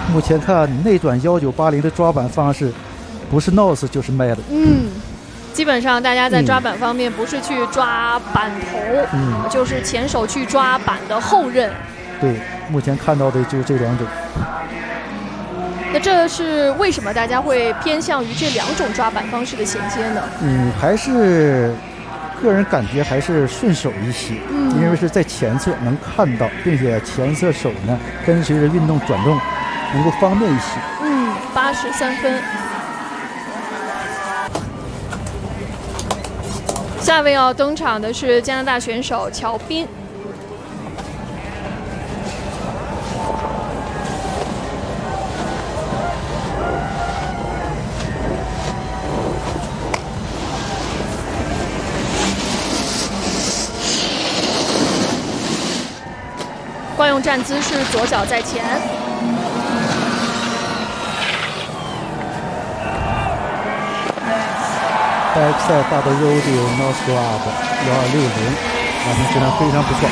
目前看内转1980的抓板方式，不是 nose 就是 med。 基本上大家在抓板方面不是去抓板头，就是前手去抓板的后刃。 对，目前看到的就是这两种。 那这是为什么大家会偏向于这两种抓板方式的衔接呢？ 还是个人感觉还是顺手一些，因为是在前侧能看到，并且前侧手呢跟随着运动转动能够方便一些。 83分。下位要登场的是加拿大选手乔宾。惯用站姿是左脚在前。 Backside double rodeo nose grab 1260，完成质量非常不错。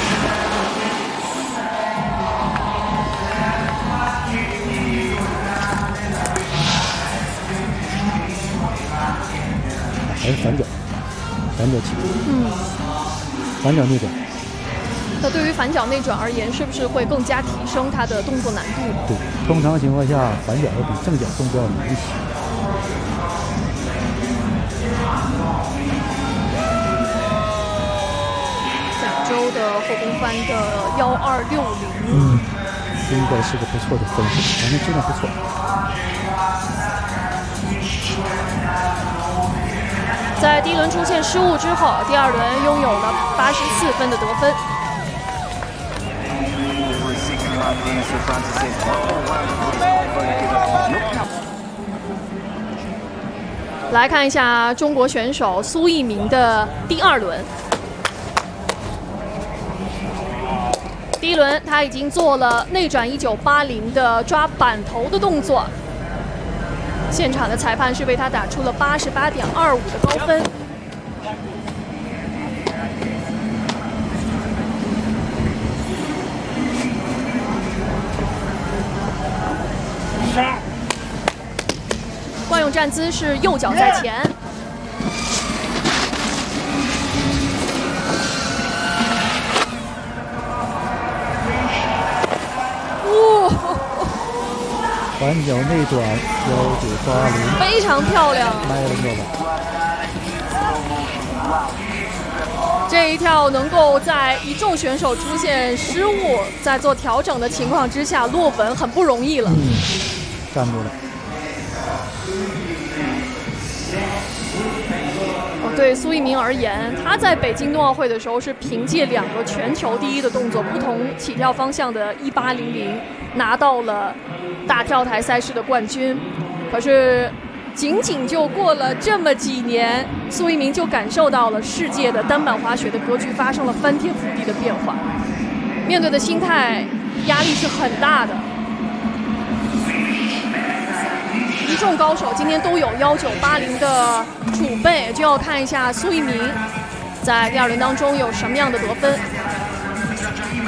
还是反脚起，反脚内转。 那对于反脚内转而言，是不是会更加提升它的动作难度？ 对，通常情况下，反脚要比正脚动作要难一些。 亚洲的后空翻的1260， 应该是个不错的分数，反正质量不错。 在第一轮出现失误之后，第二轮拥有了84分的得分。来看一下中国选手苏翊鸣的第二轮。第一轮他已经做了内转1980的抓板头的动作，现场的裁判是为他打出了88.25的高分。惯用站姿是右脚在前。 反脚内转1980， 非常漂亮， 迈了过来。 这一跳能够在一众选手出现失误，在做调整的情况之下落稳，很不容易了。 站住了。 对苏翊鸣而言，他在北京冬奥会的时候是凭借2个全球第一的动作，不同起跳方向的1800，拿到了大跳台赛事的冠军。可是仅仅就过了这么几年，苏翊鸣就感受到了世界的单板滑雪的格局发生了翻天覆地的变化，面对的心态压力是很大的。一众高手今天都有1980的储备，就要看一下苏翊鸣在第二轮当中有什么样的得分。